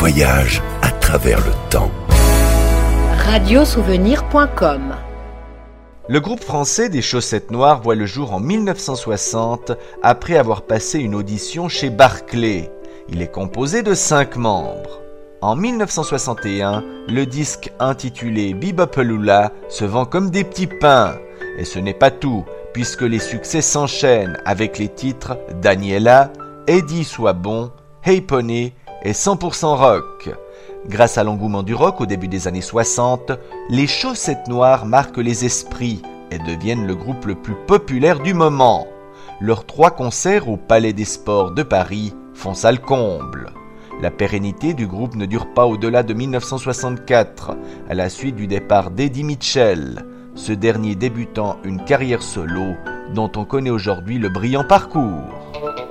voyage à travers le temps. Radiosouvenir.com. Le groupe français des Chaussettes Noires voit le jour en 1960 après avoir passé une audition chez Barclay. Il est composé de 5 membres. En 1961, le disque intitulé Bebopalula se vend comme des petits pains. Et ce n'est pas tout, puisque les succès s'enchaînent avec les titres Daniela, Eddie Sois Bon, Hey Pony et 100% Rock. Grâce à l'engouement du rock au début des années 60, les Chaussettes Noires marquent les esprits et deviennent le groupe le plus populaire du moment. Leurs 3 concerts au Palais des Sports de Paris font salle comble. La pérennité du groupe ne dure pas au-delà de 1964, à la suite du départ d'Eddie Mitchell, ce dernier débutant une carrière solo dont on connaît aujourd'hui le brillant parcours.